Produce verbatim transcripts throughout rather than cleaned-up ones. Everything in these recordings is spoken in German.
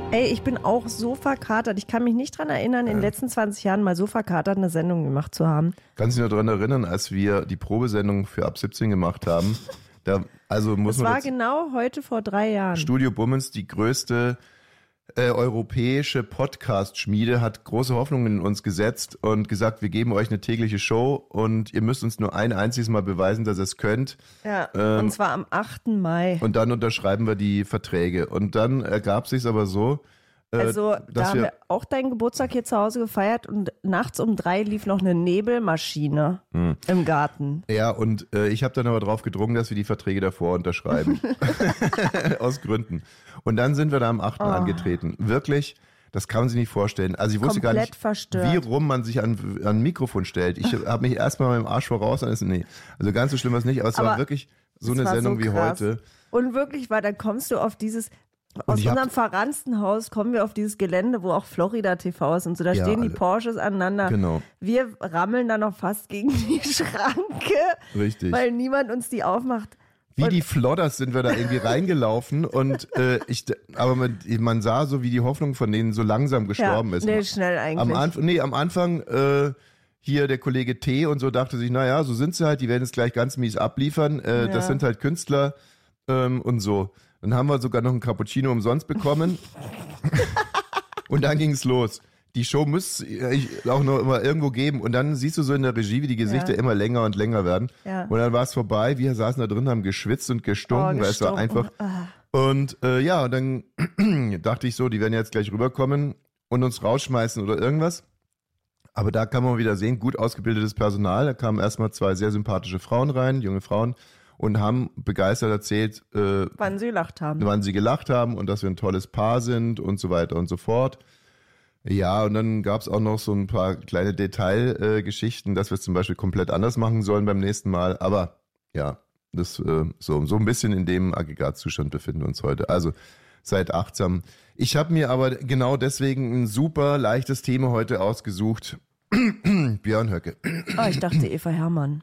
Ey, ich bin auch so verkatert. Ich kann mich nicht dran erinnern, in den letzten zwanzig Jahren mal so verkatert eine Sendung gemacht zu haben. Kannst du dich noch daran erinnern, als wir die Probesendung für ab siebzehn gemacht haben? Da, also muss das man war genau heute vor drei Jahren. Studio Bummens, die größte äh, europäische Podcast-Schmiede, hat große Hoffnungen in uns gesetzt und gesagt, wir geben euch eine tägliche Show und ihr müsst uns nur ein einziges Mal beweisen, dass ihr es könnt. Ja, ähm, und zwar am achten Mai. Und dann unterschreiben wir die Verträge. Und dann ergab sich aber so, äh, Also da dass haben wir, wir auch deinen Geburtstag hier zu Hause gefeiert und nachts um drei lief noch eine Nebelmaschine hm. im Garten. Ja, und äh, ich habe dann aber drauf gedrungen, dass wir die Verträge davor unterschreiben. Aus Gründen. Und dann sind wir da am achten Oh. angetreten. Wirklich, das kann man sich nicht vorstellen. Also ich wusste Komplett gar nicht, verstört. wie rum man sich an, an ein Mikrofon stellt. Ich habe mich erstmal mit dem Arsch voraus. Nee, also ganz so schlimm war es nicht, aber es Aber war wirklich so es eine war Sendung so wie krass. heute. Und wirklich, weil dann kommst du auf dieses, aus ich hab- unserem verransten Haus kommen wir auf dieses Gelände, wo auch Florida T V ist und so, da Ja, stehen die alle. Porsches aneinander. Genau. Wir rammeln da noch fast gegen die Schranke, Richtig. weil niemand uns die aufmacht. Wie Und- die Flodders sind wir da irgendwie reingelaufen und äh, ich, aber man, man sah so, wie die Hoffnung von denen so langsam gestorben ja, ist. Nee, schnell eigentlich. Am Anfang, nee, am Anfang äh, hier der Kollege T und so dachte sich, naja, so sind sie halt, die werden es gleich ganz mies abliefern. Äh, Ja. Das sind halt Künstler ähm, und so. Dann haben wir sogar noch einen Cappuccino umsonst bekommen. Und dann ging es los. Die Show muss ich auch noch immer irgendwo geben. Und dann siehst du so in der Regie, wie die Gesichter Ja. immer länger und länger werden. Ja. Und dann war es vorbei. Wir saßen da drin, haben geschwitzt und gestunken. Oh, weil es war gestunken. einfach. Und äh, ja, und dann dachte ich so, die werden jetzt gleich rüberkommen und uns rausschmeißen oder irgendwas. Aber da kann man wieder sehen, gut ausgebildetes Personal. Da kamen erstmal zwei sehr sympathische Frauen rein, junge Frauen, und haben begeistert erzählt, äh, wann sie gelacht haben. wann sie gelacht haben und dass wir ein tolles Paar sind und so weiter und so fort. Ja, und dann gab es auch noch so ein paar kleine Detailgeschichten, äh, Geschichten, dass wir es zum Beispiel komplett anders machen sollen beim nächsten Mal. Aber ja, das äh, so, so ein bisschen in dem Aggregatzustand befinden wir uns heute. Also seid achtsam. Ich habe mir aber genau deswegen ein super leichtes Thema heute ausgesucht. Björn Höcke. Oh, ich dachte Eva Herrmann.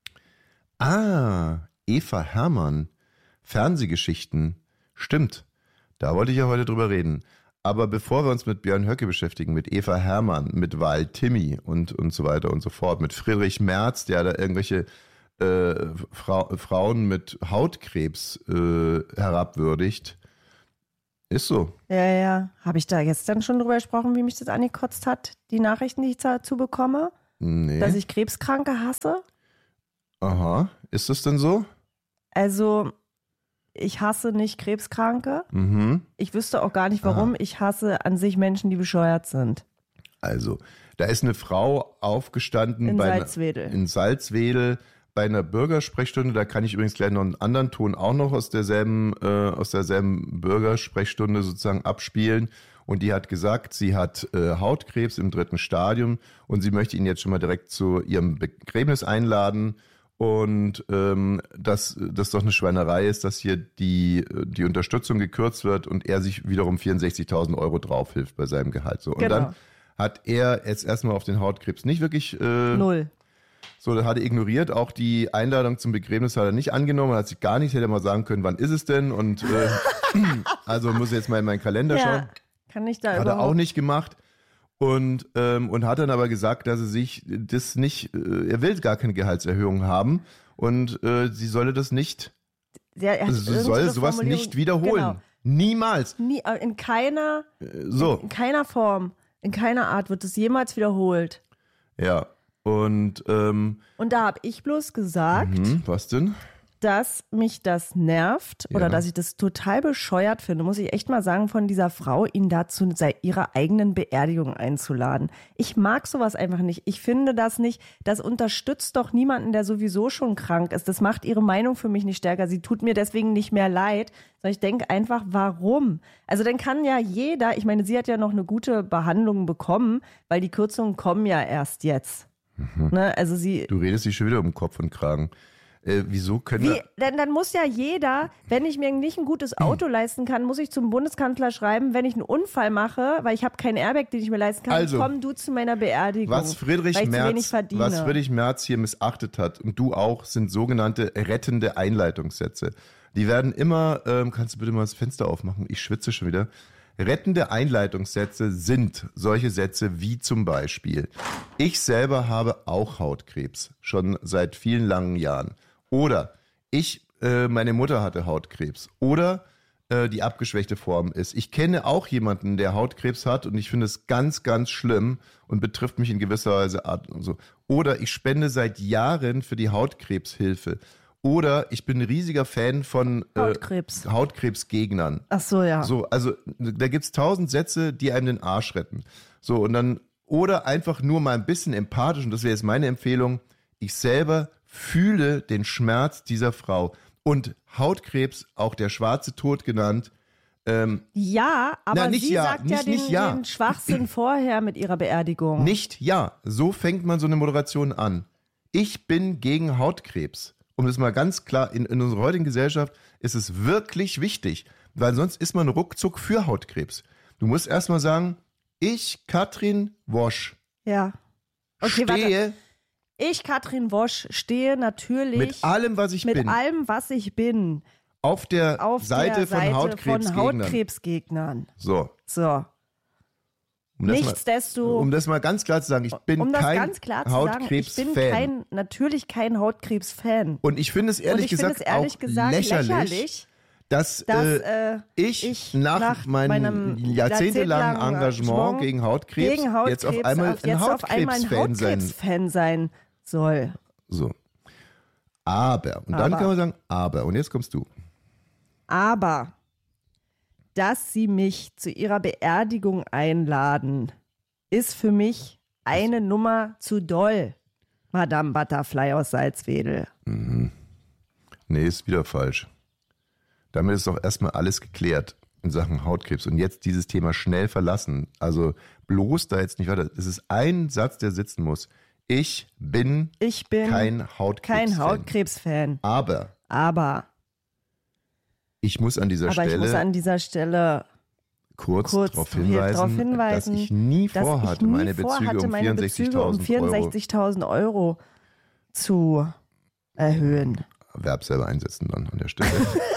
Ah, Eva Herrmann. Fernsehgeschichten. Stimmt. Da wollte ich ja heute drüber reden. Aber bevor wir uns mit Björn Höcke beschäftigen, mit Eva Herrmann, mit Val Timmy und, und so weiter und so fort, mit Friedrich Merz, der da irgendwelche äh, Frau, Frauen mit Hautkrebs äh, herabwürdigt. Ist so. Ja, ja. Habe ich da gestern schon drüber gesprochen, wie mich das angekotzt hat, die Nachrichten, die ich dazu bekomme? Nee. Dass ich Krebskranke hasse? Aha. Ist das denn so? Also, ich hasse nicht Krebskranke. Mhm. Ich wüsste auch gar nicht, warum. Aha. Ich hasse an sich Menschen, die bescheuert sind. Also, da ist eine Frau aufgestanden In bei Salzwedel. Einer, in Salzwedel bei einer Bürgersprechstunde. Da kann ich übrigens gleich noch einen anderen Ton auch noch aus derselben, äh, aus derselben Bürgersprechstunde sozusagen abspielen. Und die hat gesagt, sie hat äh, Hautkrebs im dritten Stadium und sie möchte ihn jetzt schon mal direkt zu ihrem Begräbnis einladen. Und ähm, dass das doch eine Schweinerei ist, dass hier die, die Unterstützung gekürzt wird und er sich wiederum vierundsechzigtausend Euro draufhilft bei seinem Gehalt. So. Und Genau. dann hat er jetzt erstmal auf den Hautkrebs nicht wirklich äh, Null. so, das hat er ignoriert. Auch die Einladung zum Begräbnis hat er nicht angenommen. Er hat sich gar nicht, hätte er mal sagen können, wann ist es denn? Und äh, also muss ich jetzt mal in meinen Kalender schauen. Ja, kann ich da Hat er überhaupt auch nicht gemacht. Und, ähm, und hat dann aber gesagt, dass er sich das nicht, äh, er will gar keine Gehaltserhöhung haben und äh, sie solle das nicht, Ja, er hat also sie soll irgendeine sowas Formulierung- nicht wiederholen. Genau. Niemals. Nie, äh, in keiner, Äh, So, in keiner Form, in keiner Art wird es jemals wiederholt. ja. Und, ähm, Und da habe ich bloß gesagt, hm, was denn? dass mich das nervt oder Ja. dass ich das total bescheuert finde, muss ich echt mal sagen, von dieser Frau, ihn dazu sei ihrer eigenen Beerdigung einzuladen. Ich mag sowas einfach nicht. Ich finde das nicht, das unterstützt doch niemanden, der sowieso schon krank ist. Das macht ihre Meinung für mich nicht stärker. Sie tut mir deswegen nicht mehr leid, sondern ich denke einfach, warum? Also dann kann ja jeder, ich meine, sie hat ja noch eine gute Behandlung bekommen, weil die Kürzungen kommen ja erst jetzt. Mhm. Ne? Also sie Du redest dich schon wieder um Kopf und Kragen. Äh, wieso können Wie, wir... dann, dann muss ja jeder, wenn ich mir nicht ein gutes Auto leisten kann, muss ich zum Bundeskanzler schreiben, wenn ich einen Unfall mache, weil ich habe keinen Airbag, den ich mir leisten kann, Also, komm du zu meiner Beerdigung. Was Friedrich, weil ich zu wenig Merz, verdiene. was Friedrich Merz hier missachtet hat, und du auch, sind sogenannte rettende Einleitungssätze. Die werden immer, ähm, kannst du bitte mal das Fenster aufmachen? Ich schwitze schon wieder. rettende Einleitungssätze sind solche Sätze wie zum Beispiel: Ich selber habe auch Hautkrebs, schon seit vielen langen Jahren. Oder ich, äh, meine Mutter hatte Hautkrebs. Oder äh, die abgeschwächte Form ist: Ich kenne auch jemanden, der Hautkrebs hat und ich finde es ganz, ganz schlimm und betrifft mich in gewisser Weise Art und so. Oder ich spende seit Jahren für die Hautkrebshilfe. Oder ich bin ein riesiger Fan von äh, Hautkrebs. Hautkrebsgegnern. Ach so, ja. So, also da gibt's tausend Sätze, die einem den Arsch retten. So, und dann, oder einfach nur mal ein bisschen empathisch, und das wäre jetzt meine Empfehlung: Ich selber fühle den Schmerz dieser Frau. Und Hautkrebs, auch der schwarze Tod genannt, ähm, Ja, aber Na, nicht sie ja, sagt ja nicht- den, nicht ja. den Schwachsinn vorher mit ihrer Beerdigung. nicht ja. So fängt man so eine Moderation an. Ich bin gegen Hautkrebs. Um das mal ganz klar, in, in unserer heutigen Gesellschaft ist es wirklich wichtig, weil sonst ist man ruckzuck für Hautkrebs. Du musst erstmal sagen: Ich, Katrin Wosch, Ja. Okay, warte. stehe Ich, Katrin Wosch, stehe natürlich mit allem, was ich mit bin, allem, was ich bin, auf der auf Seite der von Seite Hautkrebsgegnern. von Hautkrebsgegnern. So, So. um das, mal, Nichtsdesto, um das mal ganz klar zu sagen, ich bin um das kein ganz klar zu sagen, ich bin Hautkrebs-Fan. kein, natürlich kein Hautkrebs-Fan. Und ich finde es ehrlich Und ich finde gesagt es ehrlich auch gesagt lächerlich, lächerlich, dass, dass äh, äh, ich, ich nach, nach meinem meinem jahrzehntelangen jahrzehntelangen Engagement Engagement gegen Hautkrebs, gegen Hautkrebs jetzt auf einmal auf, ein jetzt auf einmal ein Hautkrebs-Fan sein. Hautkrebs-Fan sein soll. So. Aber, und dann Aber. kann man sagen, aber, und jetzt kommst du. Aber, dass sie mich zu ihrer Beerdigung einladen, ist für mich eine Nummer zu doll, Madame Butterfly aus Salzwedel. Nee, ist wieder falsch. Damit ist doch erstmal alles geklärt in Sachen Hautkrebs. Und jetzt dieses Thema schnell verlassen. Also bloß da jetzt nicht weiter. Es ist ein Satz, der sitzen muss. Ich bin, Ich bin kein Hautkrebs. kein Hautkrebs-Fan. Aber Aber, ich muss an dieser aber Stelle ich muss an dieser Stelle kurz, kurz darauf hier hinweisen, darauf hinweisen, dass ich nie dass vorhatte, ich nie meine Bezüge vorhatte, um meine Bezüge um vierundsechzigtausend Euro. vierundsechzigtausend Euro zu erhöhen. Verb selber einsetzen dann an der Stelle.